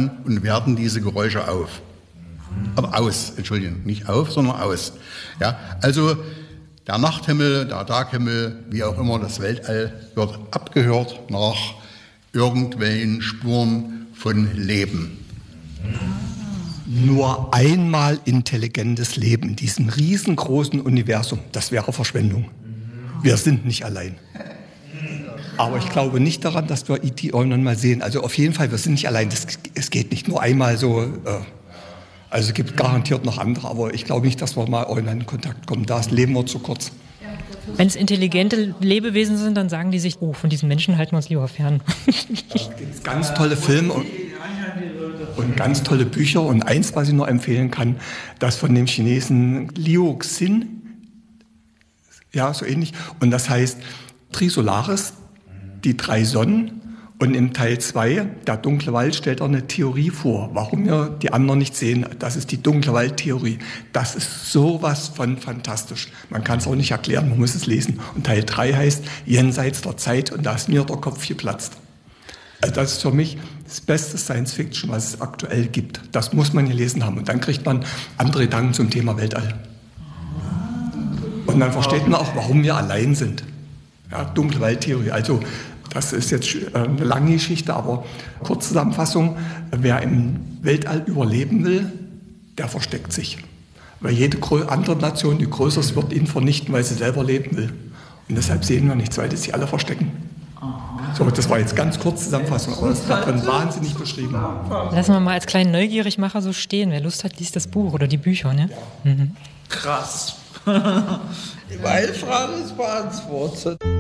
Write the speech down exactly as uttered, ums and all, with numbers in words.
an und werten diese Geräusche auf. Aber aus, Entschuldigung, nicht auf, sondern aus. Ja, also der Nachthimmel, der Taghimmel, wie auch immer, das Weltall wird abgehört nach irgendwelchen Spuren von Leben. Nur einmal intelligentes Leben in diesem riesengroßen Universum, das wäre Verschwendung. Wir sind nicht allein. Aber ich glaube nicht daran, dass wir E T irgendwann mal sehen. Also auf jeden Fall, wir sind nicht allein. Das, es geht nicht nur einmal so. Äh, also es gibt garantiert noch andere, aber ich glaube nicht, dass wir mal irgendwann in Kontakt kommen. Da ist Leben nur zu kurz. Wenn es intelligente Lebewesen sind, dann sagen die sich, oh, von diesen Menschen halten wir uns lieber fern. Da gibt es ganz tolle Filme und, und ganz tolle Bücher. Und eins, was ich noch empfehlen kann, das von dem Chinesen Liu Xin, ja, so ähnlich. Und das heißt Trisolaris, die drei Sonnen. Und im Teil zwei, der dunkle Wald, stellt er eine Theorie vor, warum wir die anderen nicht sehen. Das ist die dunkle Wald-Theorie. Das ist sowas von fantastisch. Man kann es auch nicht erklären, man muss es lesen. Und Teil drei heißt Jenseits der Zeit, und da ist mir der Kopf geplatzt. Also das ist für mich das beste Science-Fiction, was es aktuell gibt. Das muss man gelesen haben. Und dann kriegt man andere Gedanken zum Thema Weltall. Und dann versteht man auch, warum wir allein sind. Ja, dunkle Wald-Theorie. Also das ist jetzt eine lange Geschichte, aber Kurzzusammenfassung: Wer im Weltall überleben will, der versteckt sich. Weil jede andere Nation, die größer ist, wird ihn vernichten, weil sie selber leben will. Und deshalb sehen wir nichts, weil die sich alle verstecken. So, das war jetzt ganz kurz Zusammenfassung, aber das ist davon wahnsinnig beschrieben. Lassen wir mal als kleinen Neugierigmacher so stehen. Wer Lust hat, liest das Buch oder die Bücher. Ne? Mhm. Krass. Die Frage ist beantwortet.